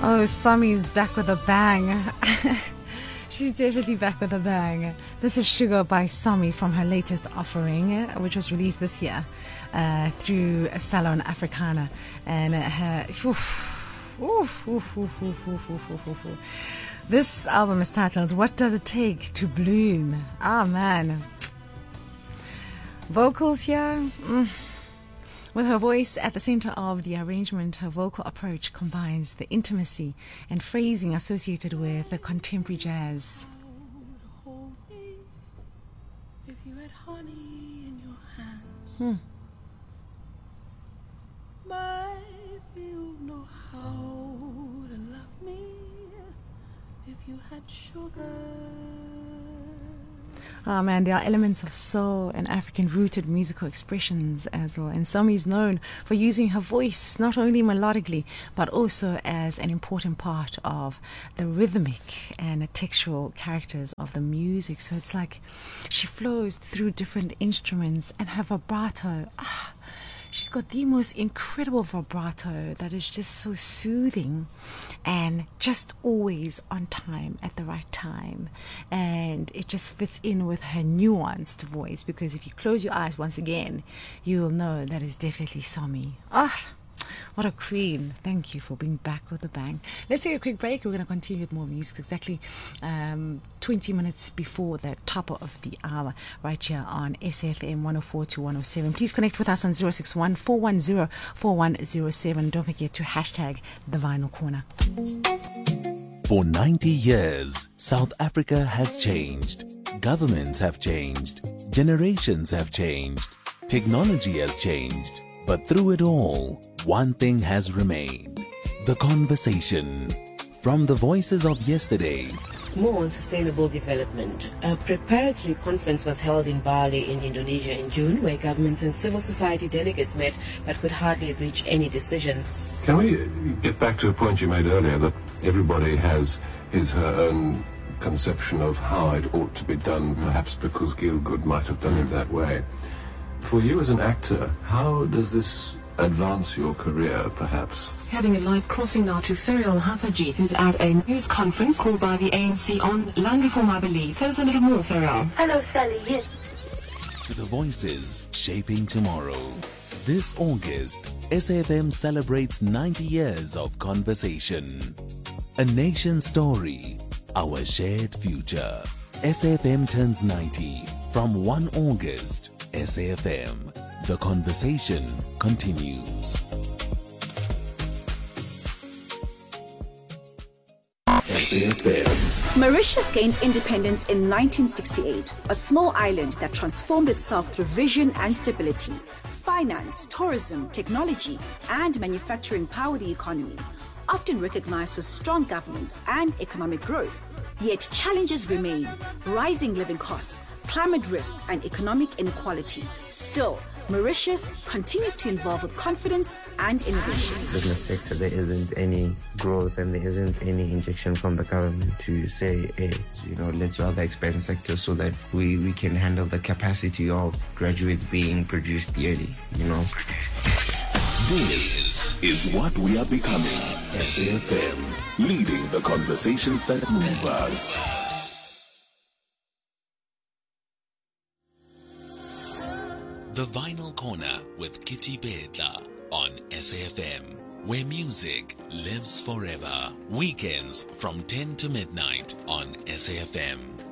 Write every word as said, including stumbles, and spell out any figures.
Oh, Somi's back with a bang. She's definitely back with a bang. This is Sugar by Somi from her latest offering, which was released this year uh, through Salon Africana. And her, oof, oof, oof, oof, oof, oof, oof, oof, oof. This album is titled What Does It Take to Bloom? Ah, man. Vocals here. Mm. With her voice at the center of the arrangement, her vocal approach combines the intimacy and phrasing associated with the contemporary jazz. If you had honey in your hands, Hmm. might you know how to love me if you had sugar. Oh man, there are elements of soul and African-rooted musical expressions as well. And Somi is known for using her voice not only melodically, but also as an important part of the rhythmic and textural characters of the music. So it's like she flows through different instruments, and her vibrato, ah, she's got the most incredible vibrato that is just so soothing and just always on time at the right time. And it just fits in with her nuanced voice, because if you close your eyes once again, you'll know that is definitely Somi. Ah, what a queen. Thank you for being back with a bang. Let's take a quick break. We're going to continue with more music exactly um, twenty minutes before the top of the hour right here on S F M one oh four to one oh seven. Please connect with us on zero six one, four one zero, four one zero seven. Don't forget to hashtag the Vinyl Corner. For ninety years, South Africa has changed. Governments have changed. Generations have changed. Technology has changed. But through it all, one thing has remained. The conversation. From the voices of yesterday. More on sustainable development. A preparatory conference was held in Bali in Indonesia in June, where governments and civil society delegates met but could hardly reach any decisions. Can we get back to a point you made earlier, that everybody has his, her own conception of how it ought to be done, perhaps because Gielgud might have done it that way. For you as an actor, how does this advance your career, perhaps? Having a live crossing now to Ferial Hafaji, who's at a news conference called by the A N C on land reform, I believe. Tell us a little more, Ferial. Hello, Sally. Yes. To the voices shaping tomorrow. This August, S A F M celebrates ninety years of conversation. A nation story, our shared future. S A F M turns ninety from the first of August. S A F M. The conversation continues. S A F M. Mauritius gained independence in nineteen sixty-eight, a small island that transformed itself through vision and stability. Finance, tourism, technology, and manufacturing power the economy, often recognized for strong governance and economic growth. Yet challenges remain: rising living costs, climate risk, and economic inequality. Still, Mauritius continues to evolve with confidence and innovation. Business sector, there isn't any growth and there isn't any injection from the government to say, hey, you know, let's rather expand the sector so that we, we can handle the capacity of graduates being produced yearly, you know. This is what we are becoming. S A F M, leading the conversations that move us. The Vinyl Corner with Kitty Bedla on S A F M, where music lives forever. Weekends from ten to midnight on S A F M.